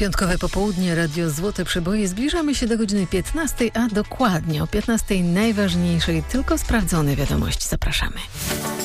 Piątkowe popołudnie, Radio Złote Przeboje. Zbliżamy się do godziny 15, a dokładnie o 15 najważniejszej, tylko sprawdzone wiadomości. Zapraszamy.